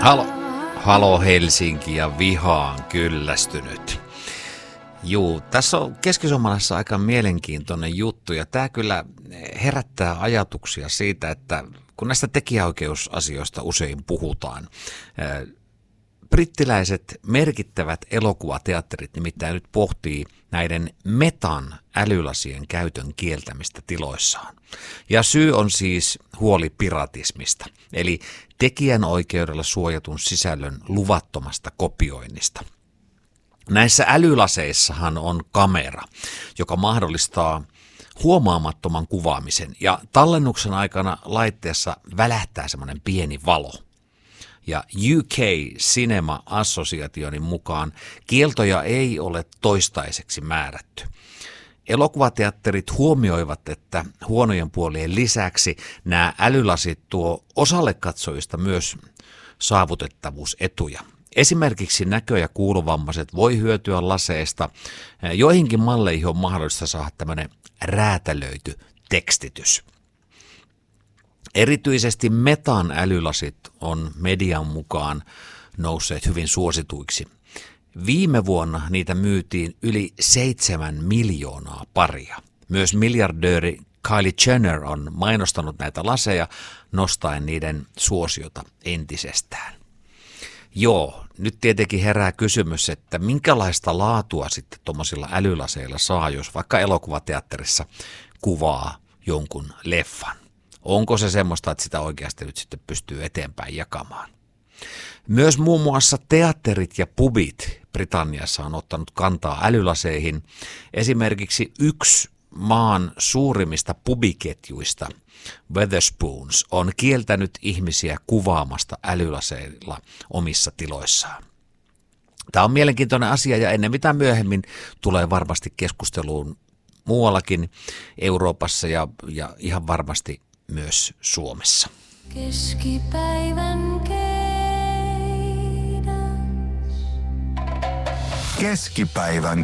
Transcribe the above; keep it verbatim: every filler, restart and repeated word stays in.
Halo, halo Helsinki ja vihaan kyllästynyt. Juu, tässä on keskisuomalaisessa aika mielenkiintoinen juttu ja tämä kyllä herättää ajatuksia siitä, että kun näistä tekijäoikeusasioista usein puhutaan, brittiläiset merkittävät elokuvateatterit nimittäin nyt pohtii näiden metan älylasien käytön kieltämistä tiloissaan. Ja syy on siis huoli piratismista, eli tekijänoikeudella suojatun sisällön luvattomasta kopioinnista. Näissä älylaseissahan on kamera, joka mahdollistaa huomaamattoman kuvaamisen ja tallennuksen aikana laitteessa välähtää semmoinen pieni valo. Ja U K Cinema Associationin mukaan kieltoja ei ole toistaiseksi määrätty. Elokuvateatterit huomioivat, että huonojen puolien lisäksi nämä älylasit tuo osalle katsojista myös saavutettavuusetuja. Esimerkiksi näkö- ja kuulovammaiset voi hyötyä laseista. Joihinkin malleihin on mahdollista saada tämmöinen räätälöity tekstitys. Erityisesti metan älylasit on median mukaan nousseet hyvin suosituiksi. Viime vuonna niitä myytiin yli seitsemän miljoonaa paria. Myös miljardööri Kylie Jenner on mainostanut näitä laseja nostaen niiden suosiota entisestään. Joo, nyt tietenkin herää kysymys, että minkälaista laatua sitten tuommoisilla älylaseilla saa, jos vaikka elokuvateatterissa kuvaa jonkun leffan. Onko se semmoista, että sitä oikeasti nyt sitten pystyy eteenpäin jakamaan? Myös muun muassa teatterit ja pubit Britanniassa on ottanut kantaa älylaseihin. Esimerkiksi yksi maan suurimmista pubiketjuista, Wetherspoons, on kieltänyt ihmisiä kuvaamasta älylaseilla omissa tiloissaan. Tämä on mielenkiintoinen asia ja ennen mitä myöhemmin tulee varmasti keskusteluun muuallakin Euroopassa ja, ja ihan varmasti myös Suomessa. Keskipäivän keidäs. Keskipäivän